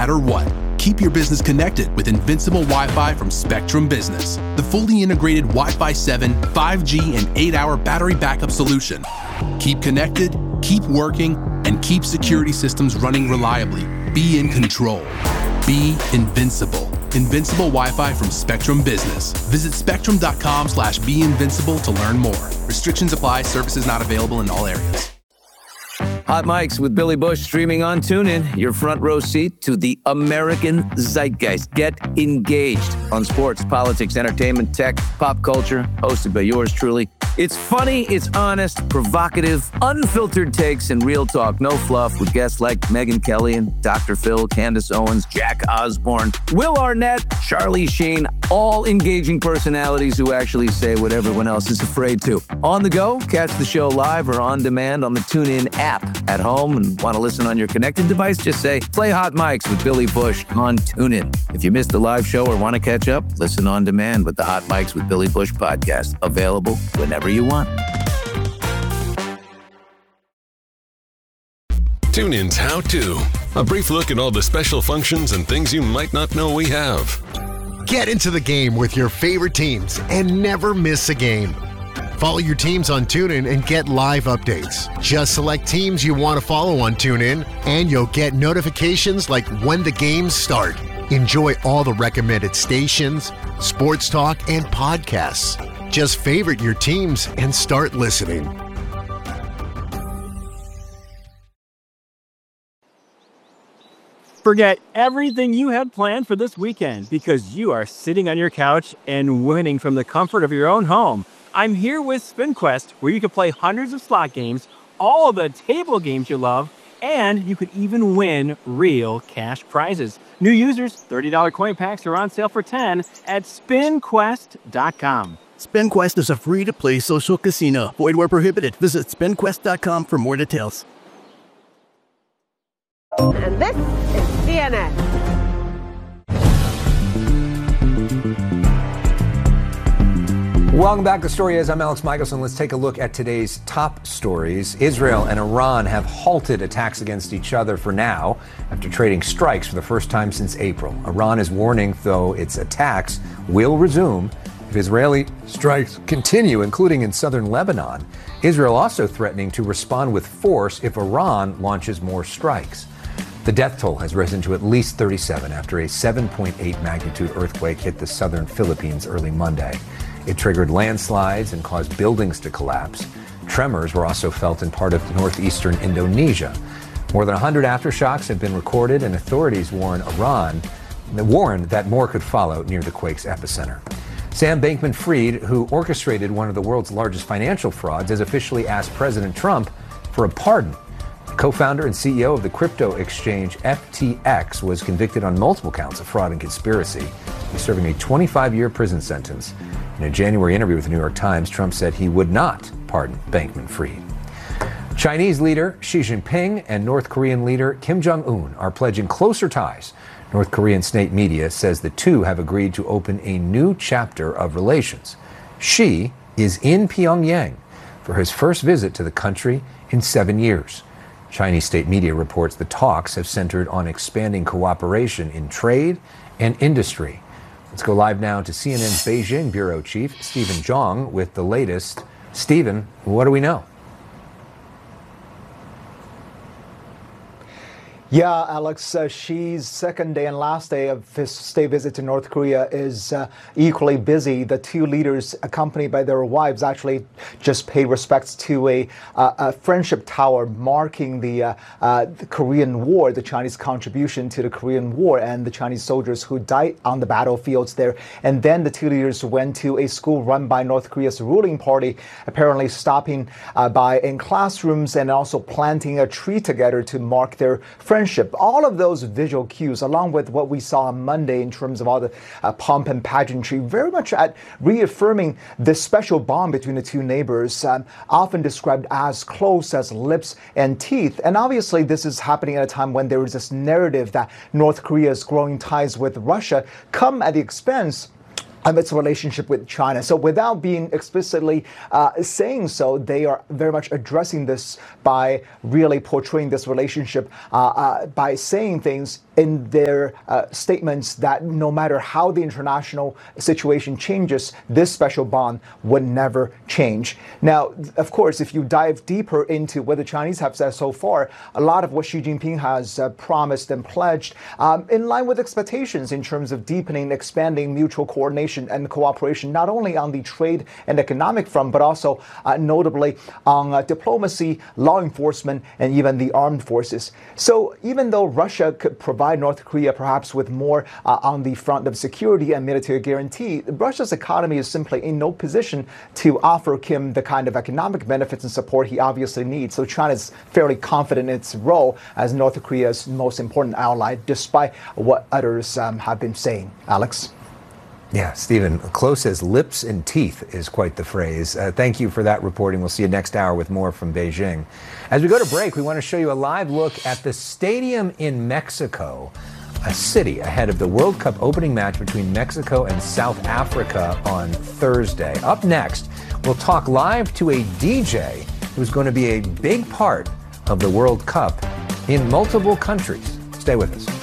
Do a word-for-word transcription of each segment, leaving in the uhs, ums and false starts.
matter what. Keep your business connected with Invincible Wi-Fi from Spectrum Business, the fully integrated Wi-Fi seven, five G, and eight hour battery backup solution. Keep connected, keep working, and keep security systems running reliably. Be in control. Be invincible. Invincible Wi-Fi from Spectrum Business. Visit spectrum.com slash be invincible to learn more. Restrictions apply. Services not available in all areas. Hot Mics with Billy Bush streaming on TuneIn. Your front row seat to the American zeitgeist. Get engaged on sports, politics, entertainment, tech, pop culture. Hosted by yours truly. It's funny, it's honest, provocative, unfiltered takes, and real talk. No fluff with guests like Megyn Kelly and Doctor Phil, Candace Owens, Jack Osborne, Will Arnett, Charlie Sheen, all engaging personalities who actually say what everyone else is afraid to. On the go, catch the show live or on demand on the TuneIn app. At home and want to listen on your connected device, just say, play Hot Mics with Billy Bush on TuneIn. If you missed the live show or want to catch up, listen on demand with the Hot Mics with Billy Bush podcast. Available whenever you want. TuneIn's How To. A brief look at all the special functions and things you might not know we have. Get into the game with your favorite teams and never miss a game. Follow your teams on TuneIn and get live updates. Just select teams you want to follow on TuneIn, and you'll get notifications like when the games start. Enjoy all the recommended stations, sports talk, and podcasts. Just favorite your teams and start listening. Forget everything you had planned for this weekend because you are sitting on your couch and winning from the comfort of your own home. I'm here with SpinQuest, where you can play hundreds of slot games, all of the table games you love, and you could even win real cash prizes. New users, thirty dollars coin packs are on sale for ten dollars at spin quest dot com. SpinQuest is a free-to-play social casino. Void where prohibited. Visit spin quest dot com for more details. And this is C N N. Welcome back. The story is, I'm Alex Michelson. Let's take a look at today's top stories. Israel and Iran have halted attacks against each other for now after trading strikes for the first time since April. Iran is warning, though, its attacks will resume if Israeli strikes continue, including in southern Lebanon. Israel also threatening to respond with force if Iran launches more strikes. The death toll has risen to at least thirty-seven after a seven point eight magnitude earthquake hit the southern Philippines early Monday. It triggered landslides and caused buildings to collapse. Tremors were also felt in part of northeastern Indonesia. More than one hundred aftershocks have been recorded, and authorities warn Iran, warned that more could follow near the quake's epicenter. Sam Bankman-Fried, who orchestrated one of the world's largest financial frauds, has officially asked President Trump for a pardon. The co-founder and C E O of the crypto exchange F T X was convicted on multiple counts of fraud and conspiracy. He's serving a twenty-five year prison sentence. In a January interview with the New York Times, Trump said he would not pardon Bankman-Fried. Chinese leader Xi Jinping and North Korean leader Kim Jong-un are pledging closer ties. North Korean state media says the two have agreed to open a new chapter of relations. Xi is in Pyongyang for his first visit to the country in seven years. Chinese state media reports the talks have centered on expanding cooperation in trade and industry. Let's go live now to C N N's Beijing bureau chief, Stephen Zhang, with the latest. Stephen, what do we know? Yeah, Alex, uh, Xi's second day and last day of his state visit to North Korea is uh, equally busy. The two leaders, accompanied by their wives, actually just paid respects to a, uh, a friendship tower marking the, uh, uh, the Korean War, the Chinese contribution to the Korean War, and the Chinese soldiers who died on the battlefields there. And then the two leaders went to a school run by North Korea's ruling party, apparently stopping uh, by in classrooms and also planting a tree together to mark their friendship. All of those visual cues, along with what we saw on Monday in terms of all the uh, pomp and pageantry, very much at reaffirming the special bond between the two neighbors, um, often described as close as lips and teeth. And obviously, this is happening at a time when there is this narrative that North Korea's growing ties with Russia come at the expense of its relationship with China. So without being explicitly uh, saying so, they are very much addressing this by really portraying this relationship uh, uh, by saying things in their uh, statements that no matter how the international situation changes, this special bond would never change. Now, of course, if you dive deeper into what the Chinese have said so far, a lot of what Xi Jinping has uh, promised and pledged um, in line with expectations in terms of deepening, expanding mutual coordination and cooperation, not only on the trade and economic front, but also uh, notably on uh, diplomacy, law enforcement, and even the armed forces. So even though Russia could provide North Korea perhaps with more uh, on the front of security and military guarantee, Russia's economy is simply in no position to offer Kim the kind of economic benefits and support he obviously needs. So China is fairly confident in its role as North Korea's most important ally, despite what others um, have been saying. Alex? Yeah, Stephen, close as lips and teeth is quite the phrase. Uh, thank you for that reporting. We'll see you next hour with more from Beijing. As we go to break, we want to show you a live look at the stadium in Mexico, a city ahead of the World Cup opening match between Mexico and South Africa on Thursday. Up next, we'll talk live to a D J who's going to be a big part of the World Cup in multiple countries. Stay with us.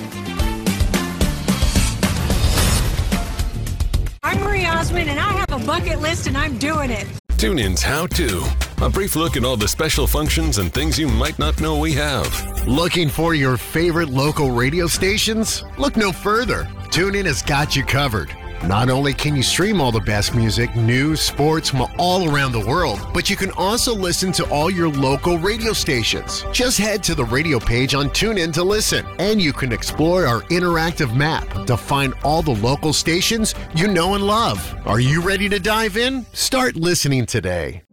I'm Marie Osmond, and I have a bucket list, and I'm doing it. Tune in's How To. A brief look at all the special functions and things you might not know we have. Looking for your favorite local radio stations? Look no further. TuneIn has got you covered. Not only can you stream all the best music, news, sports from all around the world, but you can also listen to all your local radio stations. Just head to the radio page on TuneIn to listen, and you can explore our interactive map to find all the local stations you know and love. Are you ready to dive in? Start listening today.